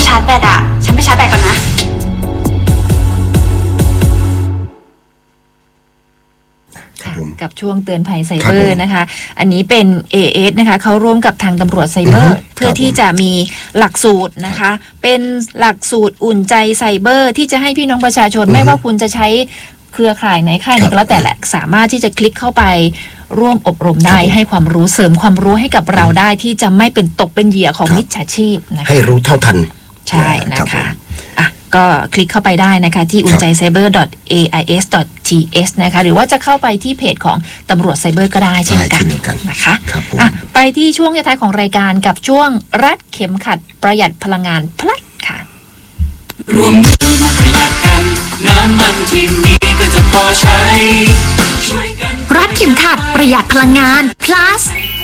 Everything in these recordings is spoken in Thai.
าร์จแบตอ่ะฉันไปชาร์จแบตก่อนนะกับช่วงเตือนภัยไซเบอร์นะคะอันนี้เป็น AS นะคะเขาร่วมกับทางตำรวจไซเบอร์เพื่อที่จะมีหลักสูตรนะคะเป็นหลักสูตรอุ่นใจไซเบอร์ที่จะให้พี่น้องประชาชนไม่ว่าคุณจะใช้เครือข่ายไหนค่ายไหนก็แล้วแต่แหละสามารถที่จะคลิกเข้าไปร่วมอบรมได้ให้ความรู้เสริมความรู้ให้กับเราได้ที่จะไม่เป็นตกเป็นเหยื่อของมิจฉาชีพนะคะให้รู้เท่าทันใช่นะคะก็คลิกเข้าไปได้นะคะที่unjaicyber.ais.th นะคะหรือว่าจะเข้าไปที่เพจของตำรวจไซเบอร์ก็ได้เช่นกันนะคะไปที่ช่วงท้ายของรายการกับช่วงรัดเข็มขัดประหยัดพลังงานพลัดค่ะรวมมือมาประหยัดกันน้ำมันที่มีก็จะพอใช้รัดเข็มขัดประหยัดพลังงาน plus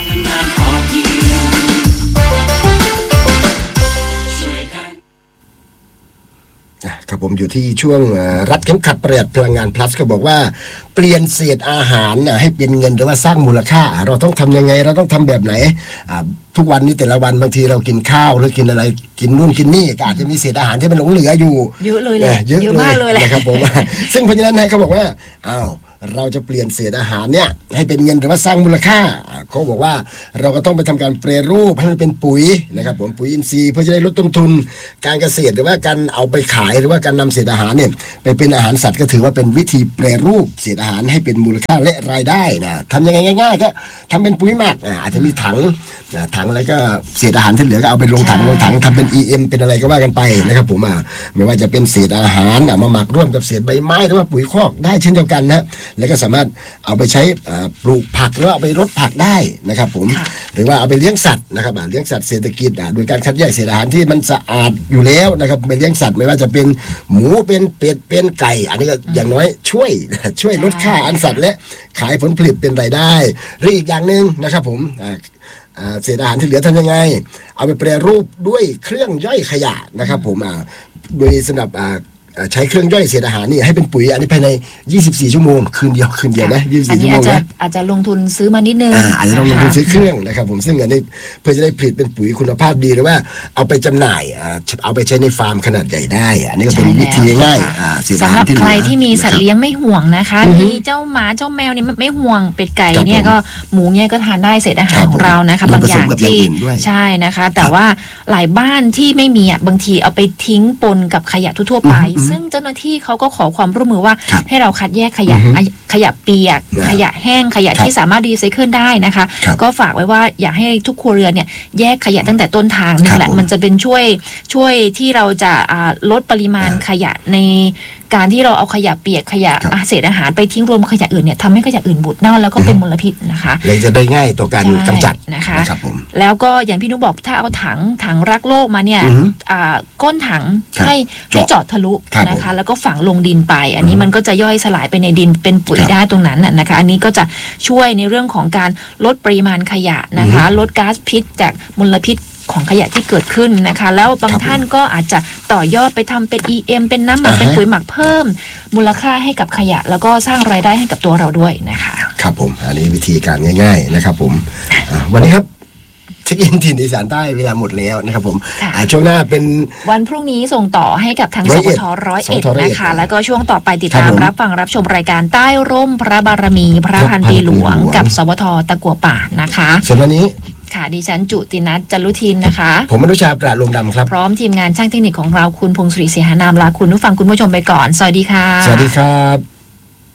ครับผมอยู่ที่ช่วงรัดเข็มขัดประหยัดพลังงาน plus ก็บอกว่าเปลี่ยนเศษอาหารให้เป็นเงินหรือว่าสร้างมูลค่าเราต้องทำยังไงเราต้องทำแบบไหนทุกวันนี้แต่ละวันบางทีเรากินข้าวหรือกินอะไรกินนู่นกินนี่ก็อาจจะมีเศษอาหารที่มันหลงเหลืออยู่เยอะเลยเยอะมากเลยนะครับผมซึ่งเพราะฉะนั้นเขาบอกว่าเราจะเปลี่ยนเศษอาหารเนี่ยให้เป็นเงินหรือว่าสร้างมูลค่าเขาบอกว่าเราก็ต้องไปทำการแปรรูปให้มันเป็นปุ๋ยนะครับผมปุ๋ยอินทรีย์เพื่อจะได้ลดต้นทุนการเกษตรหรือว่าการเอาไปขายหรือว่าการนำเศษอาหารเนี่ยไปเป็นอาหารสัตว์ก็ถือว่าเป็นวิธีแปรรูปเศษอาหารให้เป็นมูลค่าและรายได้นะทำยังไงง่ายๆก็ทำเป็นปุ๋ยหมักอาจจะมีถังอะไรก็เศษอาหารที่เหลือก็เอาไปลงถังทำเป็น EM เป็นอะไรก็ว่ากันไปนะครับผมไม่ว่าจะเป็นเศษอาหารมาหมักร่วมกับเศษใบไม้หรือว่าปุ๋ยคอกได้เช่นเดียวกันนะแล้วก็สามารถเอาไปใช้ปลูกผักหรือเอาไปรดผักได้นะครับผมหรือว่าเอาไปเลี้ยงสัตว์นะครับเลี้ยงสัตว์เศรษฐกิจโดยการคัดแยกเศษอาหารที่มันสะอาดอยู่แล้วนะครับไปเลี้ยงสัตว์ไม่ว่าจะเป็นหมูเป็นเป็ดเป็นไก่อันนี้ก็อย่างน้อยช่วยลดค่าอาหารสัตว์และขายผลผลิตเป็นรายได้หรืออีกอย่างนึงนะครับผมเศษอาหารที่เหลือทำยังไงเอาไปแปรรูปด้วยเครื่องย่อยขยะนะครับผมโดยสำหรับใช้เครื่องย่อยเศษอาหารนี่ให้เป็นปุ๋ยอันนี้ภายใน24ชั่วโมงคืนเดียวนะ24ชั่วโมงนะอาจจะลงทุนซื้อมานิดนึงอาจจะต้องลงทุนซื้อเครื่องนะครับผมซึ่งอันนี้เพื่อจะได้ผลิตเป็นปุ๋ยคุณภาพดีหรือว่าเอาไปจำหน่ายเอาไปใช้ในฟาร์มขนาดใหญ่ได้อันนี้ก็เป็นวิธีง่ายสำหรับใครที่มีสัตว์เลี้ยงไม่ห่วงนะคะมีเจ้าหมาเจ้าแมวนี่ไม่ห่วงเป็ดไก่เนี่ยก็หมูเนี่ยก็ทานได้เศษอาหารของเรานะคะบางอย่างที่ใช่นะคะแต่ว่าหลายบ้านที่ไม่มีบางทีเอาไปทิ้งปนกับขยะทั่วไปซึ่งเจ้าหน้าที่เขาก็ขอความร่วมมือว่าให้เราคัดแยกขยะเปียกขยะแห้งขยะที่สามารถรีไซเคิลได้นะคะก็ฝากไว้ว่าอยากให้ทุกครัวเรือนเนี่ยแยกขยะตั้งแต่ต้นทางนี่แหละมันจะเป็นช่วยที่เราจะลดปริมาณขยะในการที่เราเอาขยะเปียกขยะเศษอาหารไปทิ้งรวมขยะอื่นเนี่ยทำให้ขยะอื่นบูดเน่าแล้วก็เป็นมลพิษนะคะเลยจะได้ง่ายต่อการกำจัดนะคะแล้วก็อย่างพี่นุ๊กบอกถ้าเอาถังรักโลกมาเนี่ยก้นถังให้เจาะทะลุนะคะแล้วก็ฝังลงดินไปอันนี้มันก็จะย่อยสลายไปในดินเป็นปุ๋ยได้ตรงนั้นนะคะอันนี้ก็จะช่วยในเรื่องของการลดปริมาณขยะนะคะลดก๊าซพิษจากมลพิษของขยะที่เกิดขึ้นนะคะแล้วบางท่านก็อาจจะต่อยอดไปทำเป็น EM เป็นน้ำหมักเป็นปุ๋ยหมักเพิ่มมูลค่าให้กับขยะแล้วก็สร้างรายได้ให้กับตัวเราด้วยนะคะครับผมอันนี้วิธีการง่ายๆนะครับผมวันนี้ครับเช็คอินถิ่นอีสานใต้เวลาหมดแล้วนะครับผมช่วงหน้าเป็นวันพรุ่งนี้ส่งต่อให้กับทางสปท101นะคะแล้วก็ช่วงต่อไปติดตามรับฟังรับชมรายการใต้ร่มพระบารมีพระพันปีหลวงกับสปทตะกั่วป่านะคะส่วนวันนี้ค่ะดิฉันจุตินัทจรุทินนะคะผมอนุชาปราดลมดำครับพร้อมทีมงานช่างเทคนิคของเราคุณพงศรีเสียหานามลาคุณผู้ฟังคุณผู้ชมไปก่อนสวัสดีค่ะสวัสดีครับ